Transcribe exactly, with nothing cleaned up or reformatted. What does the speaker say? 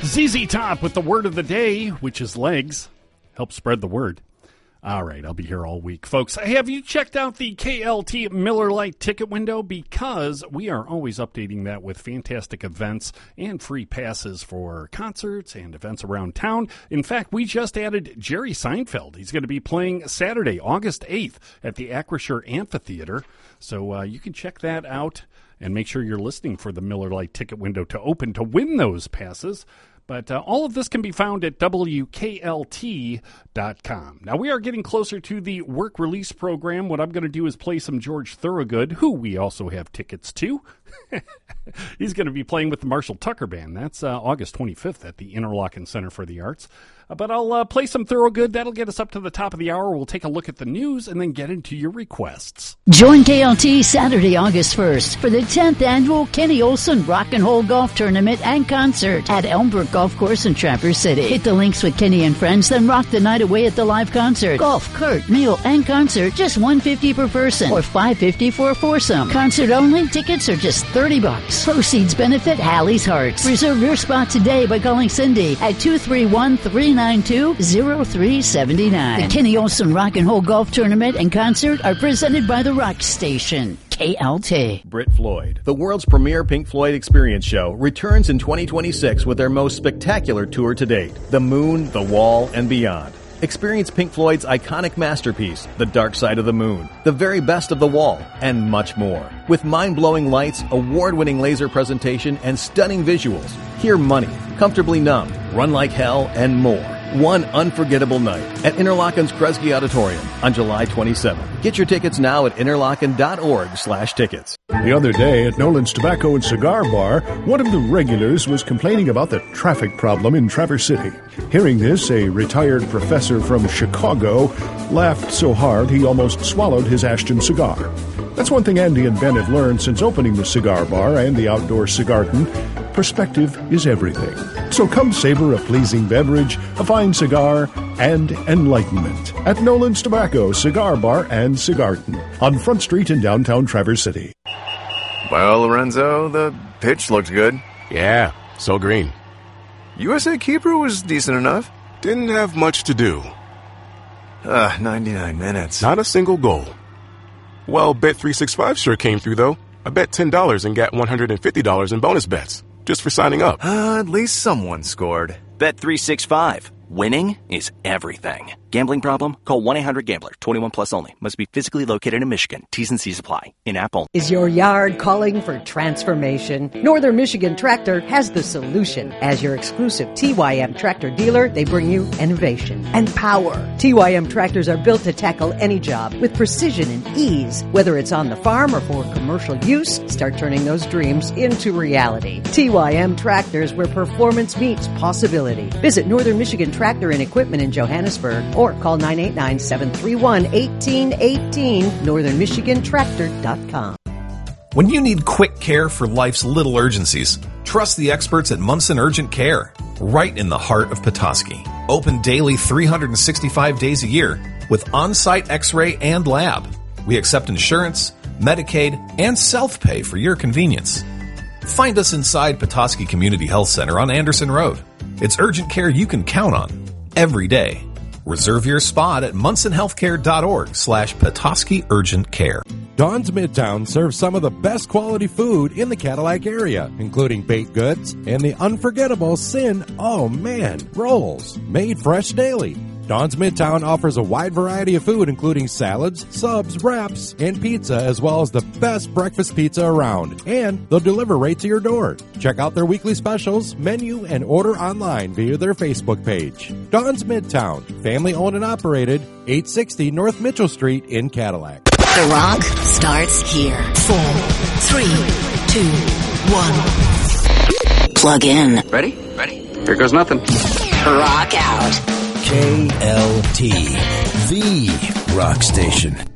Z Z Top with the word of the day, which is legs. Help spread the word. All right, I'll be here all week. Folks, have you checked out the K L T Miller Lite ticket window? Because we are always updating that with fantastic events and free passes for concerts and events around town. In fact, we just added Jerry Seinfeld. He's going to be playing Saturday, August eighth at the Acrisure Amphitheater. So uh, you can check that out and make sure you're listening for the Miller Lite ticket window to open to win those passes. But uh, all of this can be found at W K L T dot com. Now, we are getting closer to the work release program. What I'm going to do is play some George Thorogood, who we also have tickets to. He's going to be playing with the Marshall Tucker Band. That's uh, August twenty-fifth at the Interlochen Center for the Arts. Uh, but I'll uh, play some Thorogood. That'll get us up to the top of the hour. We'll take a look at the news and then get into your requests. Join K L T Saturday, August first for the tenth Annual Kenny Olson Rock and Roll Golf Tournament and Concert at Elmbrook Golf Course in Traverse City. Hit the links with Kenny and friends, then rock the night away at the live concert. Golf, cart, meal, and concert, just one hundred fifty dollars per person or five hundred fifty dollars for a foursome. Concert only, tickets are just thirty bucks. Proceeds benefit Hallie's Hearts. Reserve your spot today by calling Cindy at two three one, three nine two, zero three seven nine. The Kenny Olson Rock and Roll Golf Tournament and Concert are presented by the Rock Station. K L T. Brit Floyd, the world's premier Pink Floyd experience show, returns in twenty twenty-six with their most spectacular tour to date, The Moon, The Wall, and Beyond. Experience Pink Floyd's iconic masterpiece, The Dark Side of the Moon, the very best of The Wall, and much more. With mind-blowing lights, award-winning laser presentation, and stunning visuals. Hear Money, Comfortably Numb, Run Like Hell, and more. One unforgettable night at Interlochen's Kresge Auditorium on July twenty-seventh. Get your tickets now at interlochen.org slash tickets. The other day at Nolan's Tobacco and Cigar Bar, one of the regulars was complaining about the traffic problem in Traverse City. Hearing this, a retired professor from Chicago laughed so hard he almost swallowed his Ashton cigar. That's one thing Andy and Ben have learned since opening the cigar bar and the outdoor cigarton. Perspective is everything. So come savor a pleasing beverage, a fine cigar, and enlightenment at Nolan's Tobacco, Cigar Bar, and Cigarton on Front Street in downtown Traverse City. Well, Lorenzo, the pitch looked good. Yeah, so green. U S A Keeper was decent enough. Didn't have much to do. Uh, ninety-nine minutes. Not a single goal. Well, Bet three sixty-five sure came through, though. I bet ten dollars and got one hundred fifty dollars in bonus bets, just for signing up. Uh, at least someone scored. Bet three sixty-five. Winning is everything. Gambling problem? Call one eight hundred gambler. twenty-one plus only. Must be physically located in Michigan. T's and C's apply. In-app only. Is your yard calling for transformation? Northern Michigan Tractor has the solution. As your exclusive T Y M tractor dealer, they bring you innovation and power. T Y M tractors are built to tackle any job with precision and ease. Whether it's on the farm or for commercial use, start turning those dreams into reality. T Y M tractors, where performance meets possibility. Visit Northern Michigan Tractor and Equipment in Johannesburg or call nine eight nine, seven three one, one eight one eight, northern michigan tractor dot com. When you need quick care for life's little urgencies, trust the experts at Munson Urgent Care, right in the heart of Petoskey. Open daily three hundred sixty-five days a year with on-site x-ray and lab. We accept insurance, Medicaid, and self-pay for your convenience. Find us inside Petoskey Community Health Center on Anderson Road. It's urgent care you can count on every day. Reserve your spot at munson healthcare dot org slash Petoskey Urgent Care. Dawn's Midtown serves some of the best quality food in the Cadillac area, including baked goods and the unforgettable Sin Oh Man rolls, made fresh daily. Dawn's Midtown offers a wide variety of food, including salads, subs, wraps, and pizza, as well as the best breakfast pizza around. And they'll deliver right to your door. Check out their weekly specials, menu, and order online via their Facebook page. Dawn's Midtown, family owned and operated, eight sixty North Mitchell Street in Cadillac. The Rock starts here. Four, three, two, one. Plug in. Ready? Ready? Here goes nothing. Rock out. K L T, the Rock Station.